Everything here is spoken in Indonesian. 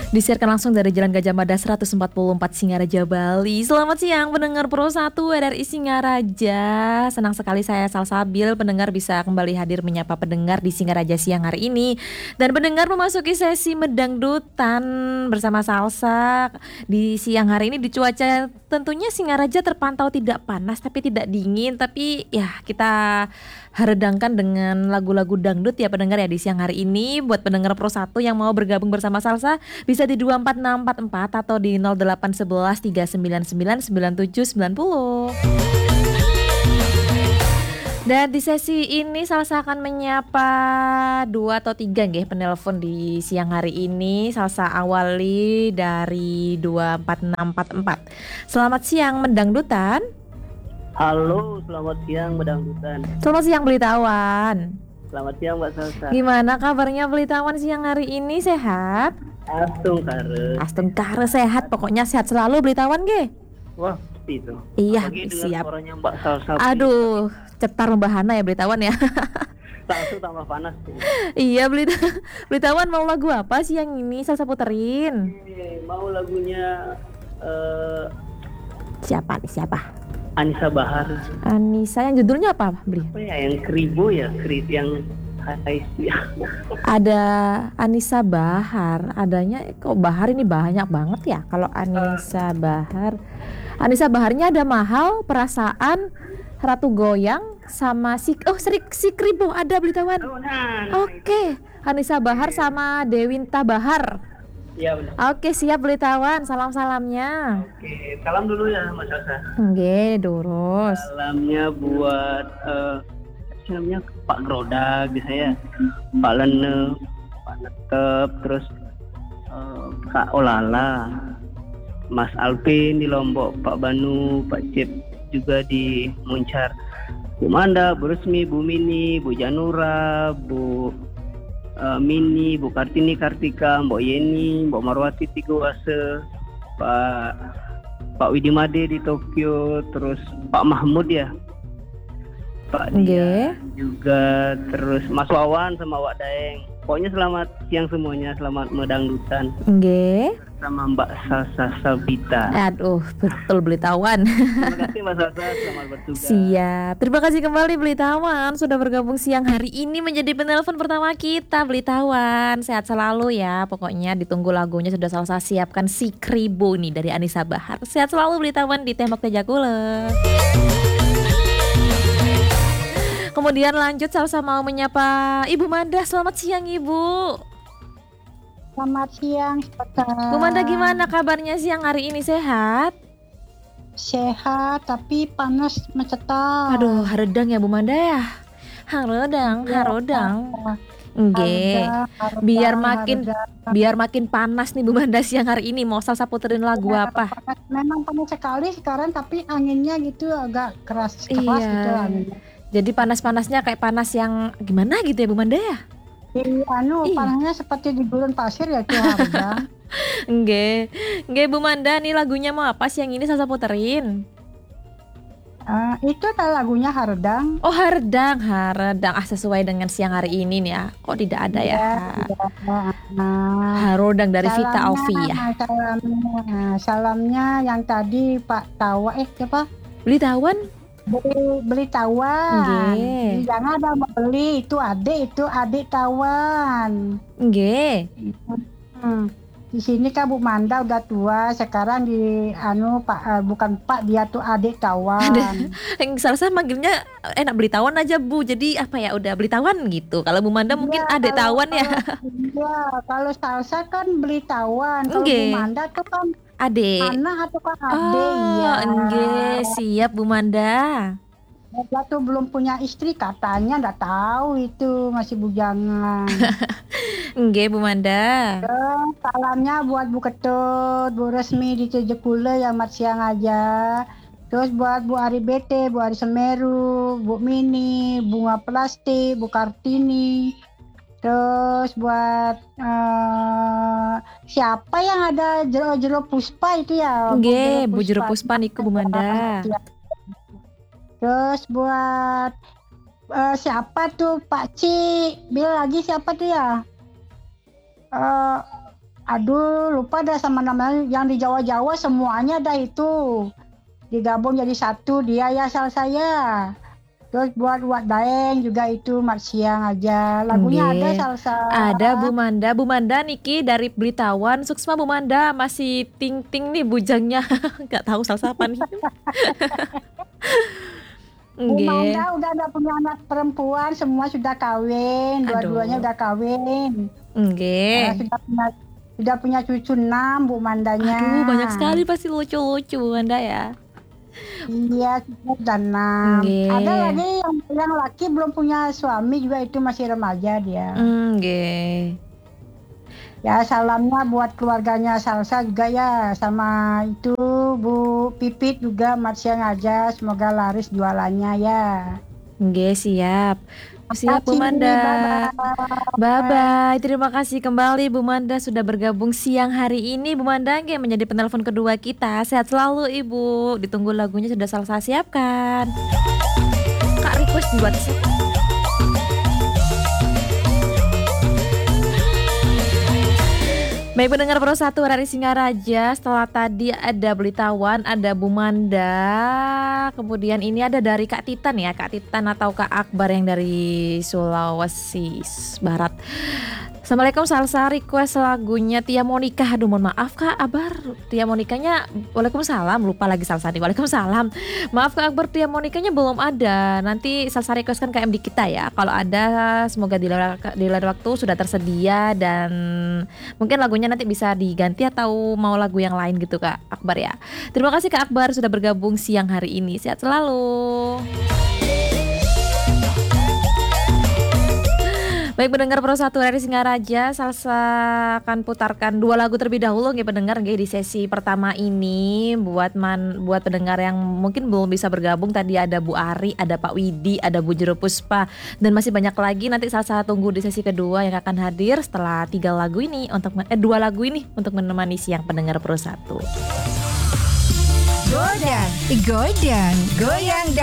Disiarkan langsung dari Jalan Gajah Mada 144 Singaraja, Bali. Selamat siang pendengar Pro 1 RRI Singaraja. Senang sekali saya Salsabil pendengar bisa kembali hadir menyapa pendengar di Singaraja siang hari ini. Dan pendengar memasuki sesi medangdutan bersama Salsa. Di siang hari ini di cuaca tentunya Singaraja terpantau tidak panas tapi tidak dingin. Tapi ya kita haredangkan dengan lagu-lagu dangdut ya pendengar ya di siang hari ini. Buat pendengar Pro 1 yang mau bergabung bersama Salsa bisa di 24644 atau di 0811 399 9790. Dan di sesi ini Salsa akan menyapa 2 atau 3 nggih penelpon di siang hari ini. Salsa awali dari 24644. Selamat siang mendangdutan. Halo, selamat siang Bedangdutan. Selamat siang Belitawan. Selamat siang Mbak Salsa. Gimana kabarnya Belitawan siang hari ini, sehat? Astung kare. Astung kare sehat, pokoknya sehat selalu Belitawan ge. Wah, pasti itu. Iya, Apalagi dengan siap. suaranya Mbak Salsa. Aduh, cetar membahana ya Belitawan ya. Langsung tambah panas. Iya Belitawan mau lagu apa siang ini Salsa puterin? Mau lagunya Siapa nih siapa? Anissa Bahar. Anissa yang judulnya apa Beli? Apa ya yang Kribo ya, yang Hai Ada Anissa Bahar, adanya kok Bahar ini banyak banget ya. Kalau Anissa Bahar, Anissa Baharnya ada Mahal, Perasaan, Ratu Goyang, sama si Kribo ada Belitawan. Oke, Anissa Bahar sama Dewinta Bahar. Iya benar. Oke, siap Belitawan, salam-salamnya. Oke, salam dulu ya Mbak Salsa. Oke, durus. Salamnya buat namanya Pak Grodag saya, Pak Lene, Pak Netep, terus Kak Olala, Mas Alvin di Lombok, Pak Banu, Pak Cip juga di Muncar, Bu Manda, Bu Resmi, Bu Mini, Bu Janura, Bu Mini, Bu Kartini Kartika, Mbok Yeni, Mbok Marwati Tigawase, Pak Widimade di Tokyo, terus Pak Mahmud ya, Pak Dia juga, terus Mas Wawan sama Wak Daeng. Pokoknya selamat siang semuanya, selamat medangdutan. Nggih. Sama Mbak Salsa Sabita. Aduh, betul Belitawan. Terima kasih Mbak Salsa, selamat bertugas. Siap. Terima kasih kembali Belitawan sudah bergabung siang hari ini menjadi penelpon pertama kita Belitawan. Sehat selalu ya. Pokoknya ditunggu lagunya sudah Salsa siapkan si Kribo nih dari Anissa Bahar. Sehat selalu Belitawan di Tembok Tejakule. Kemudian lanjut Salsa mau menyapa Ibu Manda. Selamat siang Ibu. Selamat siang, Bu Manda gimana kabarnya siang hari ini, sehat? Sehat, tapi panas mencetak. Aduh, haredang ya Bu Manda ya. Haredang. Nggih. Biar makin panas nih Bu Manda siang hari ini. Mau Salsa puterin lagu apa? Memang panas sekali sekarang, tapi anginnya gitu agak keras gitu anginnya. Jadi panas-panasnya kayak panas yang gimana gitu ya Bu Manda ya? Panasnya seperti di gurun pasir ya tuh harga. Nggih Bu Manda, nih lagunya mau apa siang ini Salsa puterin? Itu lagunya Haredang. Oh Haredang. Sesuai dengan siang hari ini nih ya. Kok tidak ada ya? Harodang dari Vita Alfi ya. Salamnya yang tadi Pak Tawa siapa? Belitawan. Beli tawan. Jangan ada mau beli, itu adik tawan. Nggih. Di sini kan Bu Manda udah tua, sekarang di Pak bukan Pak, dia tuh adik tawan. Yang Salsa manggilnya enak Belitawan aja Bu. Jadi apa ya, udah Belitawan gitu. Kalau Bu Manda mungkin adik tawan ya. Iya, kalau Salsa kan Belitawan. Kalau Bu Manda tuh kan adik. Anak atau kan adik ya. Nggih, siap Bu Manda. Dia tuh belum punya istri katanya, nggak tahu itu masih bujangan. Nggih Bu Manda. Salamnya buat Bu Ketut, Bu Resmi di Tejekule yang mat siang aja. Terus buat Bu Ari Bete, Bu Ari Semeru, Bu Mini, Bunga Plastik, Bu Kartini. Terus buat siapa yang ada jero Puspa itu ya? Nggih, Bu Jero Puspa niku Bu Manda. Terus buat siapa tuh Pak Ci? Bilang lagi siapa tuh ya? Aduh, lupa dah sama namanya. Yang di Jawa-Jawa semuanya dah itu. Digabung jadi satu, dia ya asal saya. Terus buat Daeng juga itu Mat Siang aja. Lagunya ada Nggih. salsa. Ada Bu Manda. Bu Manda niki dari Blitawan. Suksma Bu Manda masih ting-ting nih bujangnya. Nggak tahu salsa apa nih. Bu Nggih. Manda udah ada punya anak perempuan, semua sudah kawin, dua-duanya Aduh. udah kawin. Nggih. Sudah punya cucu 6 Bu Mandanya. Aduh, banyak sekali pasti lucu-lucu Anda ya. Iya, sudah 6. Nggih. Ada lagi yang laki belum punya suami juga, itu masih remaja dia. Nggih. Ya, salamnya buat keluarganya Salsa juga ya, sama itu Bu Pipit juga Mat Siang aja, semoga laris jualannya ya. Nggih, siap. Siap Bu Manda. Bye-bye. Terima kasih kembali Bu Manda sudah bergabung siang hari ini. Bu Manda nggih menjadi penelpon kedua kita. Sehat selalu Ibu. Ditunggu lagunya sudah Salsa siapkan. Kak request di WhatsApp. Baik pendengar Pro 1 dari Singaraja, setelah tadi ada Blitawan, ada Bu Manda, kemudian ini ada dari Kak Titan ya, Kak Titan atau Kak Akbar yang dari Sulawesi Barat. Assalamualaikum, salsa request lagunya Tia Monika. Aduh mohon maaf Kak Akbar, Tia Monikanya waalaikumsalam, lupa lagi salsa nih, waalaikumsalam. Maaf Kak Akbar, Tia Monikanya belum ada. Nanti salsa request kan KM di kita ya. Kalau ada semoga di lain waktu sudah tersedia dan mungkin lagunya nanti bisa diganti atau mau lagu yang lain gitu Kak Akbar ya. Terima kasih Kak Akbar sudah bergabung siang hari ini. Sehat selalu. Baik pendengar Pro 1 dari Singaraja, Salsa akan putarkan 2 lagu terlebih dahulu nggih pendengar nggih di sesi pertama ini buat pendengar yang mungkin belum bisa bergabung. Tadi ada Bu Ari, ada Pak Widi, ada Bu Jero Puspa dan masih banyak lagi. Nanti Salsa tunggu di sesi kedua yang akan hadir setelah 2 lagu ini untuk menemani siang pendengar Pro 1. Goyang, goyang, goyang.